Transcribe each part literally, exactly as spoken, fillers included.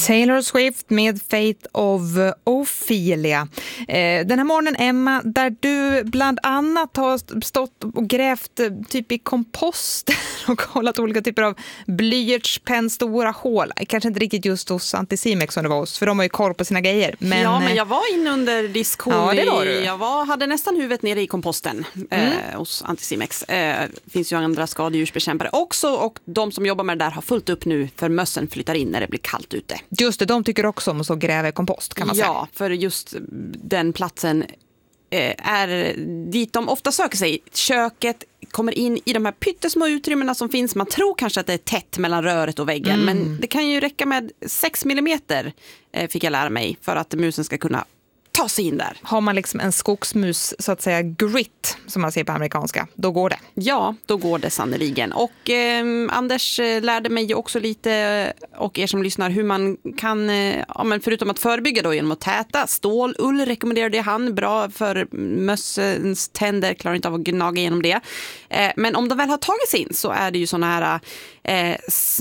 Taylor Swift med Fate of Ophelia. Eh, den här morgonen, Emma, där du bland annat har stått och grävt typ i kompost och kollat olika typer av blyertspenn, stora hål. Kanske inte riktigt just hos Anticimex som det var hos, för de har ju koll på sina grejer. Men, ja, men jag var inne under diskhon. Ja, det var du. Jag var, hade nästan huvudet nere i komposten mm. eh, hos Anticimex. Eh, finns ju andra skadedjursbekämpare också, och de som jobbar med det där har fullt upp nu för mössen flyttar in när det blir kallt ute. Just det, de tycker också om att gräva i kompost, kan man ja, säga. Ja, för just den platsen eh, är dit de ofta söker sig. Köket kommer in i de här pyttesmå utrymmena som finns. Man tror kanske att det är tätt mellan röret och väggen, mm. men det kan ju räcka med sex millimeter, eh, fick jag lära mig, för att musen ska kunna ta sig in där. Har man liksom en skogsmus, så att säga grit, som man säger på amerikanska, då går det. Ja, då går det sannoliken. Och eh, Anders lärde mig ju också lite, och er som lyssnar, hur man kan, eh, ja, men förutom att förebygga då genom att täta. Stålull rekommenderade han, bra för mössens tänder, klarar inte av att gnaga igenom det. Eh, men om de väl har tagit sig in så är det ju såna här eh,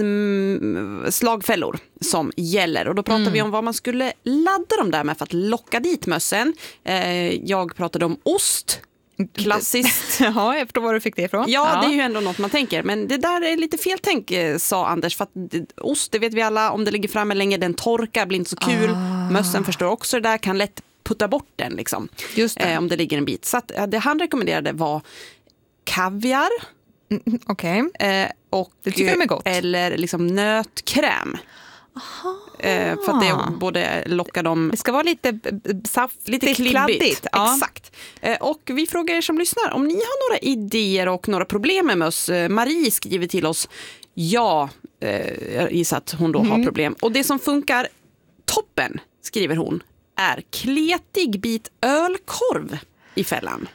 sm- slagfällor som gäller. Och då pratar mm. vi om vad man skulle ladda dem där med för att locka dit mössen. Eh, jag pratade om ost. Klassiskt. Ja, jag förstår var du fick det ifrån. Ja, ja, det är ju ändå något man tänker. Men det där är lite fel tänk, sa Anders. För att ost, det vet vi alla, om det ligger framme länge, den torkar, blir inte så kul. Ah. Mössen förstår också det där, kan lätt putta bort den liksom. Just det. Eh, om det ligger en bit. Så att, det han rekommenderade var kaviar. Mm, Okej. Okay. Eh, och det tycker de är gott. Eller liksom nötkräm. Aha. Eh, för att det både lockar dem. Det ska vara lite saft, lite klibbigt. Kladdigt. Ja. Exakt. Eh, och vi frågar er som lyssnar om ni har några idéer och några problem med möss. Eh, Marie skriver till oss. Ja, eh, jag gissar att hon då mm. har problem. Och det som funkar toppen, skriver hon, är kletig bit ölkorv i fällan.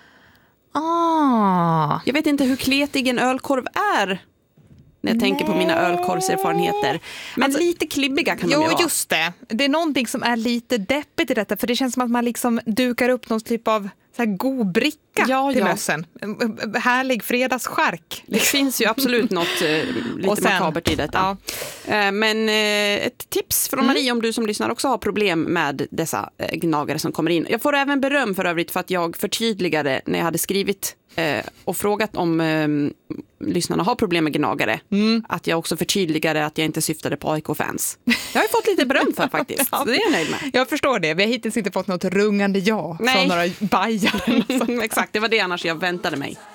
Ah. Jag vet inte hur kletig en ölkorv är när jag Nej. tänker på mina ölkorvserfarenheter. Men alltså, lite klibbiga kan de ju vara. Jo, just det. Det är någonting som är lite deppigt i detta. För det känns som att man liksom dukar upp någon typ av så här god bricka ja, till ja. mössen. Härlig fredagsskark. Det finns ju absolut något eh, lite sen, makabert i detta. Ja. Eh, men eh, ett tips från Marie mm. om du som lyssnar också har problem med dessa eh, gnagare som kommer in. Jag får även beröm för övrigt för att jag förtydligade när jag hade skrivit eh, och frågat om eh, lyssnarna har problem med gnagare. Mm. Att jag också förtydligade att jag inte syftade på A I K-fans. Jag har ju fått lite beröm för faktiskt. Ja. Så det är jag nöjd med. Jag förstår det. Vi har hittills inte fått något rungande ja Nej. från några bajar. Exakt, det var det annars jag väntade mig.